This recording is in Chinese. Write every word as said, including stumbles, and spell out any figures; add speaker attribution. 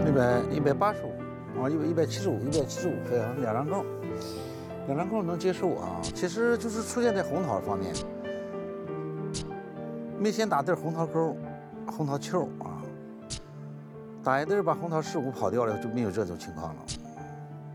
Speaker 1: 一百一百八十五，啊，一百一百七十五，一百七十五分啊，两张钩，两张钩能接受啊。其实就是出现在红桃方面，没先打对红桃钩，红桃球啊，打一对把红桃十五跑掉了，就没有这种情况了。